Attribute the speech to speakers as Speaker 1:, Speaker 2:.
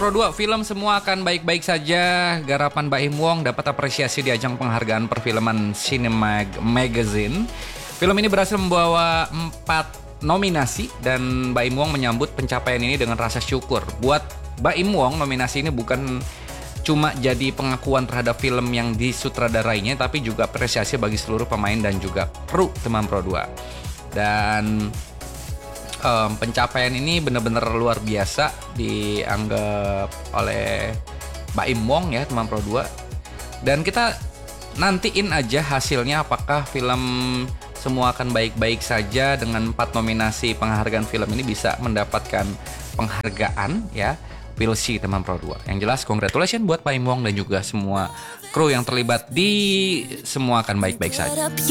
Speaker 1: Pro 2, film Semua Akan Baik-Baik Saja garapan Baim Wong dapat apresiasi di ajang penghargaan perfilman Cinemag Magazine. Film ini berhasil membawa 4 nominasi dan Baim Wong menyambut pencapaian ini dengan rasa syukur. Buat Baim Wong, nominasi ini bukan cuma jadi pengakuan terhadap film yang disutradarainya, tapi juga apresiasi bagi seluruh pemain dan juga kru Teman Pro 2. Dan pencapaian ini benar-benar luar biasa dianggap oleh Baim Wong ya, Teman Pro 2. Dan kita nantiin aja hasilnya apakah film Semua Akan Baik-Baik Saja dengan 4 nominasi penghargaan film ini bisa mendapatkan penghargaan ya. We'll see, Teman Pro 2. Yang jelas congratulations buat Baim Wong dan juga semua kru yang terlibat di Semua Akan Baik-Baik Saja.